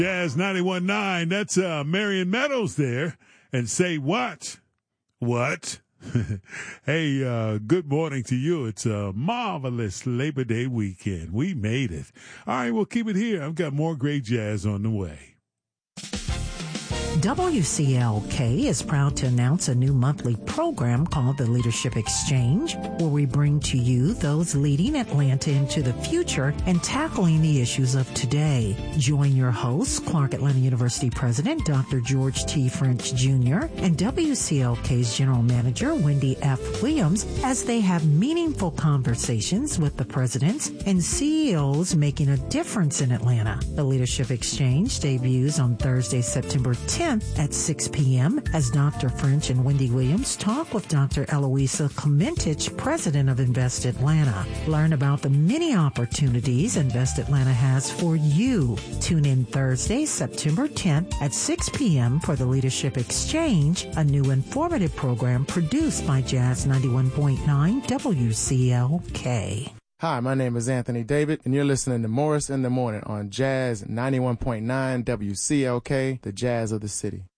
Jazz 91.9, that's Marion Meadows there. And say what? What? Hey, good morning to you. It's a marvelous Labor Day weekend. We made it. All right, we'll keep it here. I've got more great jazz on the way. WCLK is proud to announce a new monthly program called the Leadership Exchange, where we bring to you those leading Atlanta into the future and tackling the issues of today. Join your host, Clark Atlanta University President Dr. George T. French Jr. and WCLK's General Manager Wendy F. Williams as they have meaningful conversations with the presidents and CEOs making a difference in Atlanta. The Leadership Exchange debuts on Thursday, September 10th at 6 p.m. as Dr. French and Wendy Williams talk with Dr. Eloisa Clementich, President of Invest Atlanta. Learn about the many opportunities Invest Atlanta has for you. Tune in Thursday, September 10th at 6 p.m. for the Leadership Exchange, a new informative program produced by Jazz 91.9 WCLK. Hi, my name is Anthony David, and you're listening to Morris in the Morning on Jazz 91.9 WCLK, the jazz of the city.